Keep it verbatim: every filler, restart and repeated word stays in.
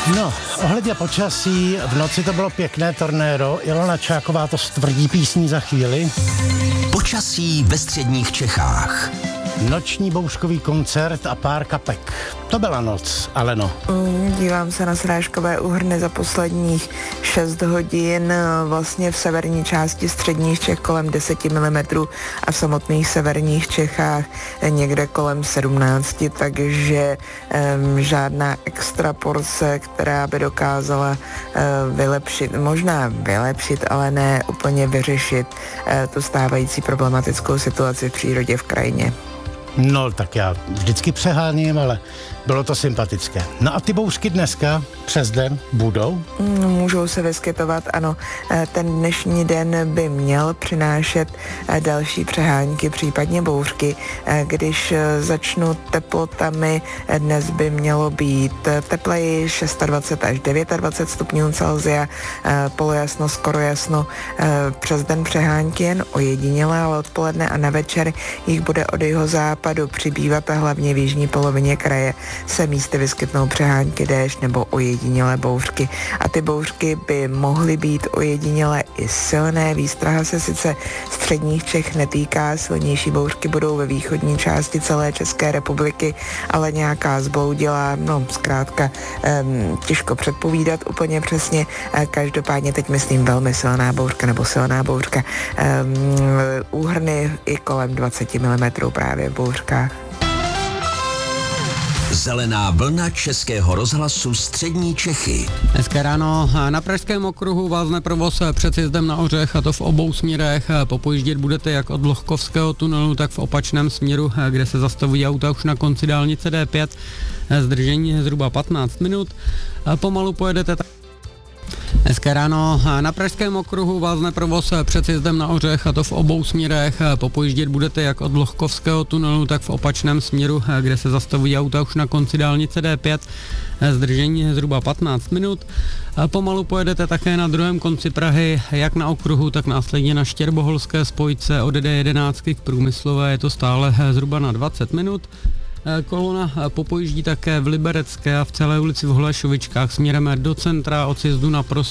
No, ohledně počasí, v noci to bylo pěkné tornédo, Ilona Čáková to stvrdí písní za chvíli. Počasí ve středních Čechách. Noční bouřkový koncert a pár kapek. To byla noc, ale no. Mm, dívám se na srážkové úhrny za posledních šest hodin, vlastně v severní části středních Čech kolem deset milimetrů a v samotných severních Čechách někde kolem sedmnáct, takže um, žádná extra porce, která by dokázala uh, vylepšit, možná vylepšit, ale ne úplně vyřešit uh, tu stávající problematickou situaci v přírodě v krajině. No, tak já vždycky přeháním, ale bylo to sympatické. No a ty bouřky dneska přes den budou? Můžou se vyskytovat, ano. Ten dnešní den by měl přinášet další přehánky, případně bouřky. Když začnu teplotami, dnes by mělo být tepleji dvacet šest až dvacet devět stupňů Celsia, polojasno, skoro jasno. Přes den přehánky jen ojedinělé, ale odpoledne a na večer jich bude od jihozápadu přibývat a hlavně v jižní polovině kraje se místy vyskytnou přehánky, déšť nebo ojedinělé bouřky. A ty bouřky by mohly být ojedinělé i silné. Výstraha se sice středních Čech netýká, silnější bouřky budou ve východní části celé České republiky, ale nějaká zbloudila, no zkrátka um, těžko předpovídat úplně přesně. Každopádně teď myslím velmi silná bouřka nebo silná bouřka. Um, úhrny i kolem dvacet milimetrů právě v bouřkách. Zelená vlna Českého rozhlasu střední Čechy. Dneska ráno na Pražském okruhu vázne provoz před sjezdem na Ořech, a to v obou směrech. Popojíždět budete jak od Lohkovského tunelu, tak v opačném směru, kde se zastavují auta už na konci dálnice D pět. Zdržení zhruba patnáct minut. Pomalu pojedete tak. Dneska ráno na Pražském okruhu vázne provoz před sjezdem na Ořech, a to v obou směrech. Popojíždět budete jak od Lohkovského tunelu, tak v opačném směru, kde se zastavují auta už na konci dálnice D pět. Zdržení zhruba patnáct minut. Pomalu pojedete také na druhém konci Prahy, jak na okruhu, tak následně na Štěrboholské spojce od D jedenáct k Průmyslové, je to stále zhruba na dvacet minut. Kolona popojíždí také v Liberecké a v celé ulici v Holešovičkách směrem do centra od sjezdu na Pros